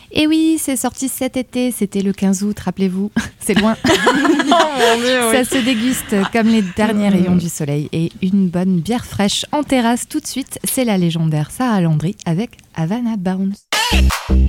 Et oui, c'est sorti cet été, c'était le 15 août, rappelez-vous, c'est loin. Oh mon Dieu, oui. Ça se déguste comme les derniers rayons du soleil. Et une bonne bière fraîche en terrasse tout de suite, c'est la légendaire Sarah Landry avec Havana Bounce.